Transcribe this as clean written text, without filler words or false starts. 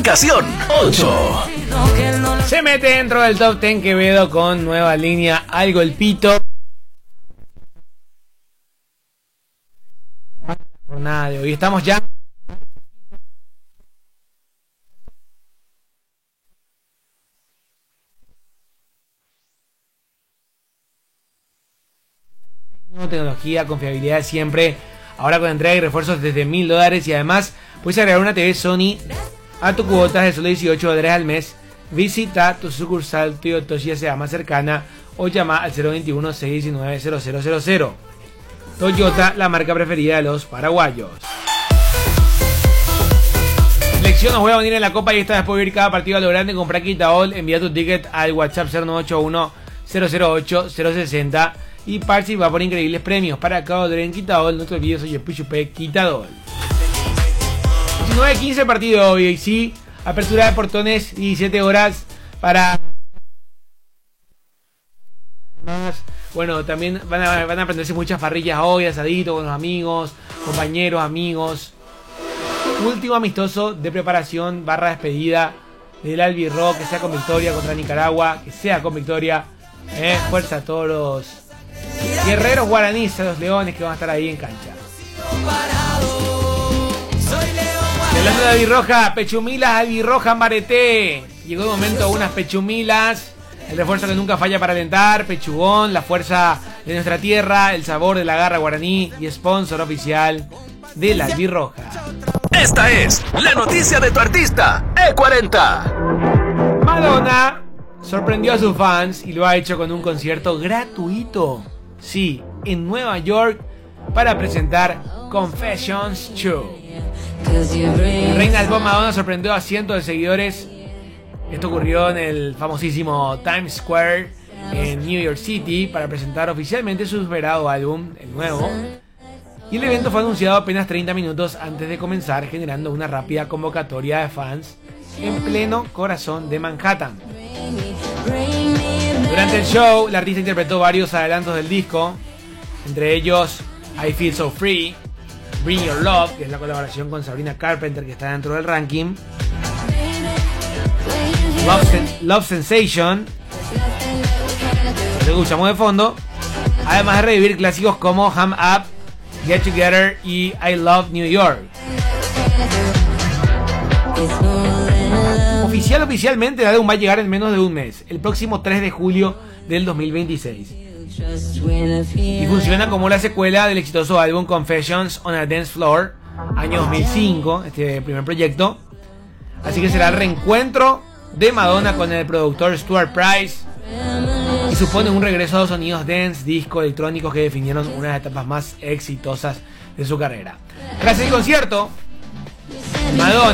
Ubicación 8. Se mete dentro del top 10 Quevedo con nueva línea Al Golpito. Jornada de hoy estamos ya. Tecnología, confiabilidad siempre. Ahora con entrega y refuerzos desde $1,000 y además puedes agregar una TV Sony a tu cuotas de solo $18 al mes. Visita tu sucursal Toyota sea más cercana o llama al 021-619-0000. Toyota, la marca preferida de los paraguayos. Selección nos voy a venir en la Copa y esta vez puedo ir cada partido a lo grande. Compra Quitaol, envía tu ticket al WhatsApp 0981-008-060 y participa por increíbles premios. Para cada en Quitaol, no te olvides, oye, Puchupé Quitaol. 19-15 partido hoy, y sí, apertura de portones, 17 horas para... Bueno, también van a aprenderse muchas parrillas hoy, asadito con los amigos, compañeros, amigos. Último amistoso de preparación / despedida del Albirro, que sea con victoria contra Nicaragua, que sea con victoria. Fuerza a todos los guerreros guaraníes, a los leones que van a estar ahí en cancha. Y hablando de albirroja, pechumilas, albirroja en Bareté. Llegó el momento, unas pechumilas. El refuerzo que nunca falla para alentar, pechugón, la fuerza de nuestra tierra, el sabor de la garra guaraní y sponsor oficial de la albirroja. Esta es la noticia de tu artista, E40. Madonna sorprendió a sus fans y lo ha hecho con un concierto gratuito. Sí, en Nueva York para presentar Confessions 2. La reina del pop Madonna sorprendió a cientos de seguidores. Esto ocurrió en el famosísimo Times Square en New York City para presentar oficialmente su esperado álbum, el nuevo. Y el evento fue anunciado apenas 30 minutos antes de comenzar, generando una rápida convocatoria de fans en pleno corazón de Manhattan. Durante el show, la artista interpretó varios adelantos del disco, entre ellos I Feel So Free, Bring Your Love, que es la colaboración con Sabrina Carpenter, que está dentro del ranking, Love Sensation, lo escuchamos de fondo, además de revivir clásicos como Ham Up, Get Together y I Love New York. Oficialmente el álbum va a llegar en menos de un mes, el próximo 3 de julio del 2026. Y funciona como la secuela del exitoso álbum Confessions on a Dance Floor, año 2005, este primer proyecto. Así que será el reencuentro de Madonna con el productor Stuart Price y supone un regreso a los sonidos dance, disco, electrónicos que definieron una de las etapas más exitosas de su carrera. Tras el concierto, Madonna